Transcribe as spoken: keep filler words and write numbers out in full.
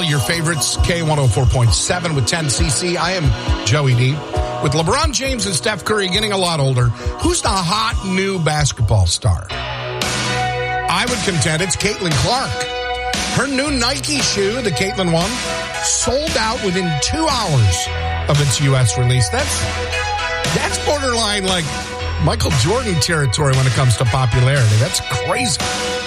All your favorites, K one oh four point seven with ten C C. I am Joey D. With LeBron James and Steph Curry getting a lot older, who's the hot new basketball star? I would contend it's Caitlin Clark. Her new Nike shoe, the Caitlin one, sold out within two hours of its U S release. That's, that's borderline like Michael Jordan territory when it comes to popularity. That's crazy.